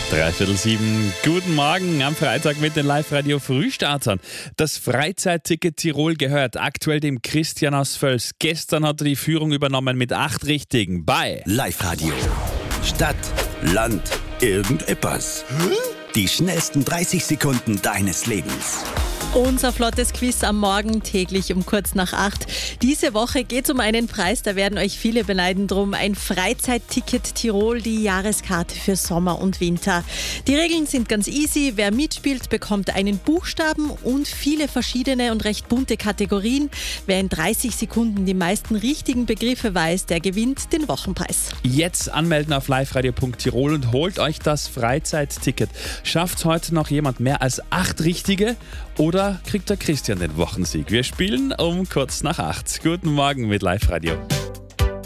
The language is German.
7:15. Guten Morgen am Freitag mit den Live-Radio-Frühstartern. Das Freizeitticket Tirol gehört aktuell dem Christian aus Völs. Gestern hat er die Führung übernommen mit 8 Richtigen bei Live-Radio. Stadt, Land, irgendetwas. Die schnellsten 30 Sekunden deines Lebens. Unser flottes Quiz am Morgen, täglich um kurz nach 8. Diese Woche geht es um einen Preis, da werden euch viele beneiden drum. Ein Freizeitticket Tirol, die Jahreskarte für Sommer und Winter. Die Regeln sind ganz easy. Wer mitspielt, bekommt einen Buchstaben und viele verschiedene und recht bunte Kategorien. Wer in 30 Sekunden die meisten richtigen Begriffe weiß, der gewinnt den Wochenpreis. Jetzt anmelden auf liveradio.tirol und holt euch das Freizeitticket. Schafft heute noch jemand mehr als 8 Richtige oder kriegt der Christian den Wochensieg? Wir spielen um kurz nach 8. Guten Morgen mit Live-Radio.